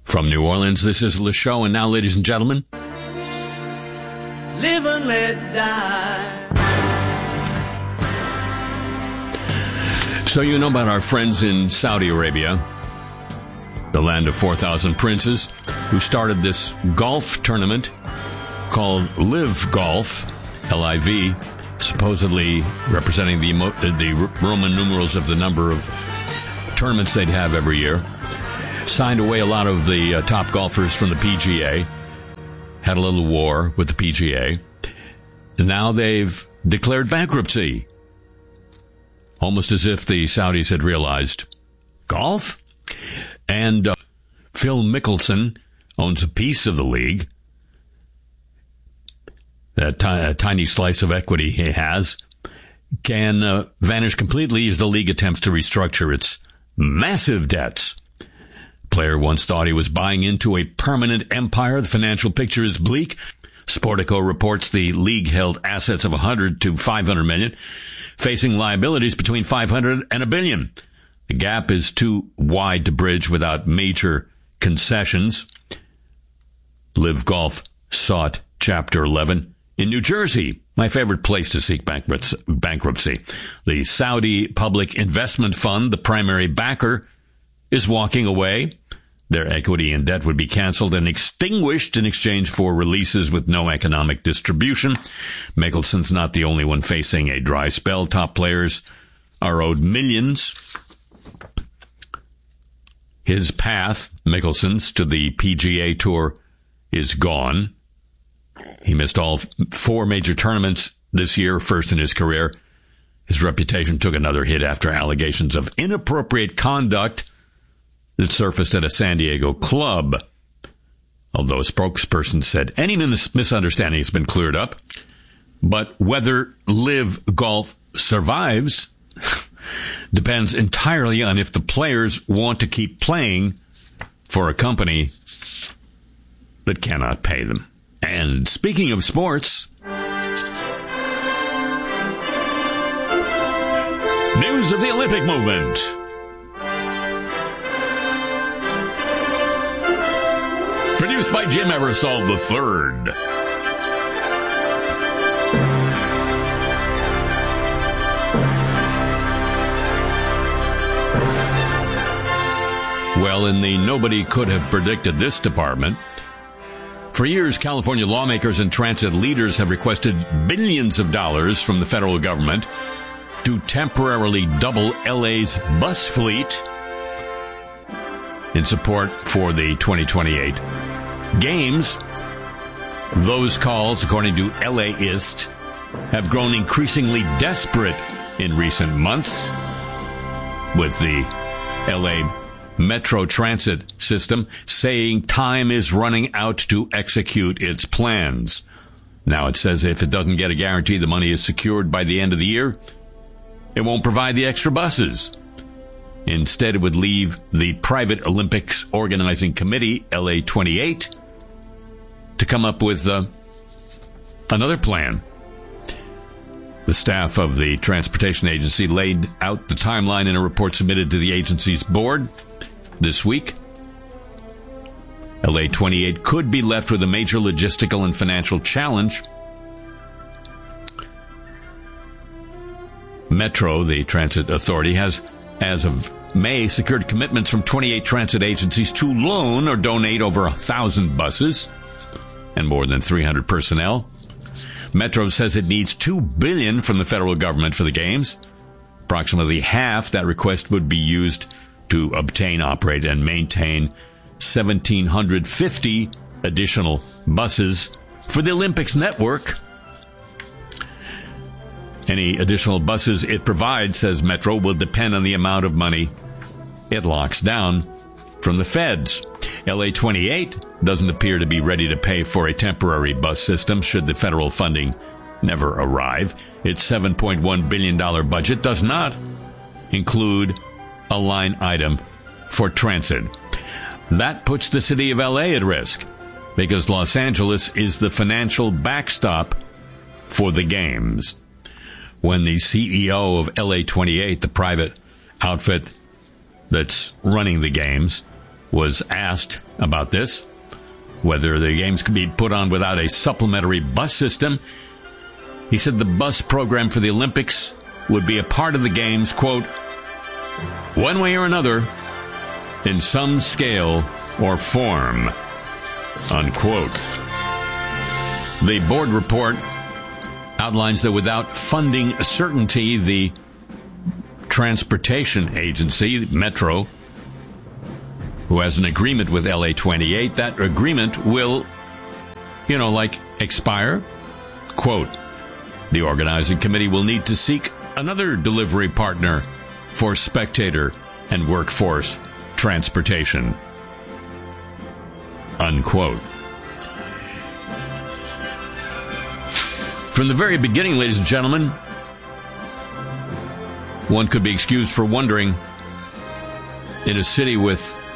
From New Orleans, this is Le Show, and now, ladies and gentlemen, live and let die. So you know about our friends in Saudi Arabia, the land of 4,000 princes, who started this golf tournament called Live Golf, L-I-V, supposedly representing the Roman numerals of the number of tournaments they'd have every year. Signed away a lot of the top golfers from the PGA, had a little war with the PGA, and now they've declared bankruptcy. Almost as if the Saudis had realized, golf? And Phil Mickelson owns a piece of the league. That tiny slice of equity he has can vanish completely as the league attempts to restructure its massive debts. Player once thought he was buying into a permanent empire. The financial picture is bleak. Sportico reports the league held assets of 100 to 500 million, facing liabilities between 500 and $1 billion. The gap is too wide to bridge without major concessions. Live Golf sought Chapter 11 in New Jersey, my favorite place to seek bankruptcy. The Saudi Public Investment Fund, the primary backer, is walking away. Their equity and debt would be canceled and extinguished in exchange for releases with no economic distribution. Mickelson's not the only one facing a dry spell. Top players are owed millions. His path, Mickelson's, to the PGA Tour is gone. He missed all 4 major tournaments this year, first in his career. His reputation took another hit after allegations of inappropriate conduct that surfaced at a San Diego club. Although a spokesperson said any misunderstanding has been cleared up. But whether Live Golf survives depends entirely on if the players want to keep playing for a company that cannot pay them. And speaking of sports, news of the Olympic movement. Produced by Jim Eversole III. Well, in the nobody could have predicted this department, for years, California lawmakers and transit leaders have requested billions of dollars from the federal government to temporarily double LA's bus fleet in support for the 2028 Games. Those calls, according to LAist, have grown increasingly desperate in recent months, with the LA Metro Transit system saying time is running out to execute its plans. Now it says if it doesn't get a guarantee the money is secured by the end of the year, it won't provide the extra buses. Instead, it would leave the Private Olympics Organizing Committee, LA28, to come up with another plan. The staff of the transportation agency laid out the timeline in a report submitted to the agency's board this week. LA28 could be left with a major logistical and financial challenge. Metro, the transit authority, has, as of May, secured commitments from 28 transit agencies to loan or donate over 1,000 buses and more than 300 personnel. Metro says it needs $2 billion from the federal government for the Games. Approximately half that request would be used to obtain, operate, and maintain 1,750 additional buses for the Olympics network. Any additional buses it provides, says Metro, will depend on the amount of money it locks down from the feds. LA28 doesn't appear to be ready to pay for a temporary bus system should the federal funding never arrive. Its $7.1 billion budget does not include a line item for transit. That puts the city of LA at risk because Los Angeles is the financial backstop for the Games. When the CEO of LA28, the private outfit that's running the Games, was asked about this, whether the games could be put on without a supplementary bus system. He said the bus program for the Olympics would be a part of the games, quote, one way or another, in some scale or form, unquote. The board report outlines that without funding certainty, the transportation agency, Metro, who has an agreement with LA 28, that agreement will, expire. Quote, the organizing committee will need to seek another delivery partner for spectator and workforce transportation. Unquote. From the very beginning, ladies and gentlemen, one could be excused for wondering, in a city with